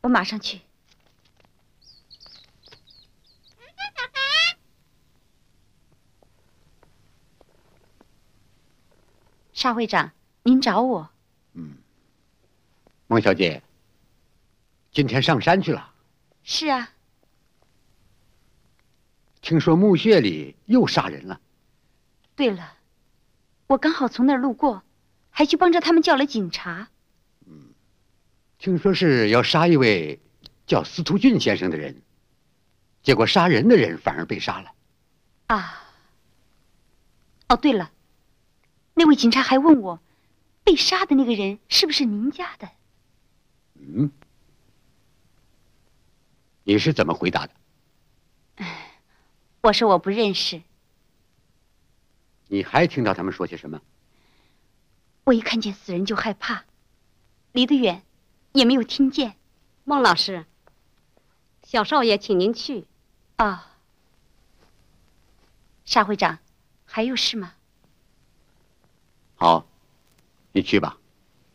我马上去。沙会长，您找我？ 孟小姐，今天上山去了？ 是啊。 听说墓穴里又杀人了。 对了，我刚好从那儿路过，还去帮着他们叫了警察。 听说是要杀一位叫司徒俊先生的人，结果杀人的人反而被杀了。 啊。哦，对了，那位警察还问我，被杀的那个人是不是您家的？ 你是怎么回答的？ 我说我不认识。 你还听到他们说些什么？ 我一看见死人就害怕，离得远，也没有听见。 孟老师，小少爷请您去。 啊。沙会长，还有事吗？ 好，你去吧。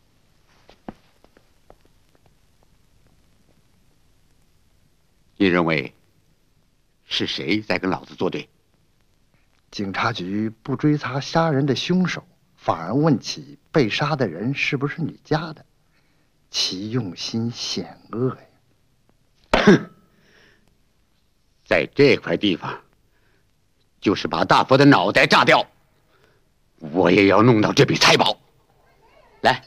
你认为是谁在跟老子作对？ 警察局不追查杀人的凶手，反而问起被杀的人是不是你家的，其用心险恶呀！ 哼，在这块地方，就是把大佛的脑袋炸掉，我也要弄到这笔财宝。 来，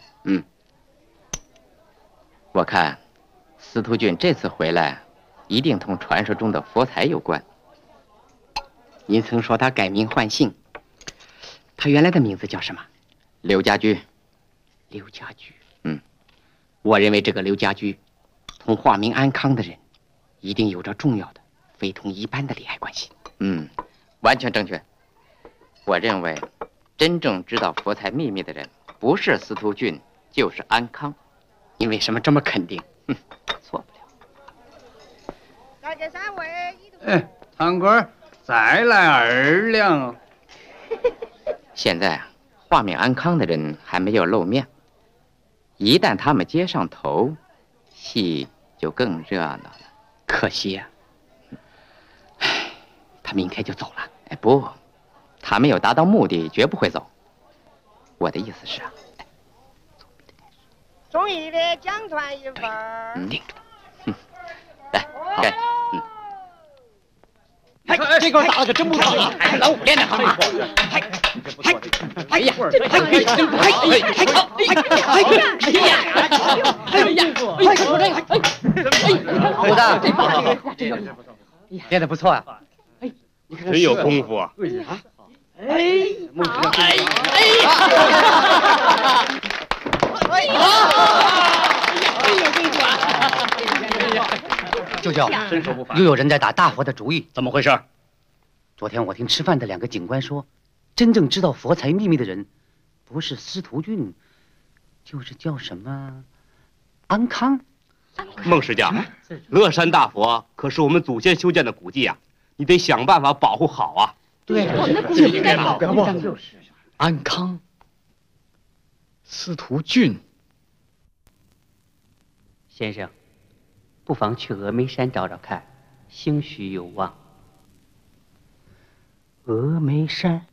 我看司徒俊这次回来，一定同传说中的佛财有关。 您曾说他改名换姓，他原来的名字叫什么？ 刘家驹。 刘家驹。我认为这个刘家驹，同化名安康的人，一定有着重要的、非同一般的利害关系。 完全正确。我认为，真正知道佛财秘密的人，不是司徒俊，就是安康。 你为什么这么肯定？ 错不了。 来给三位。 堂官，再来2两。 现在化名安康的人还没有露面，一旦他们接上头，戏就更热闹了。 可惜呀，他明天就走了。 不，他没有达到目的，绝不会走。我的意思是啊， 中意的奖团1份。 定住。 来，给。 这个打了可真不错啊！老五连着行啊！哎呀， 虎子，练得不错啊！ 真有功夫啊！ 舅舅，又有人在打大佛的主意， 怎么回事？ 昨天我听吃饭的2个警官说，真正知道佛财秘密的人，不是司徒俊，就是叫什么安康。 孟石匠，乐山大佛可是我们祖先修建的古迹啊，你得想办法保护好啊。 对， 那古迹应该保护。 安康，司徒俊先生，不妨去峨眉山找找看，兴许有望。峨眉山。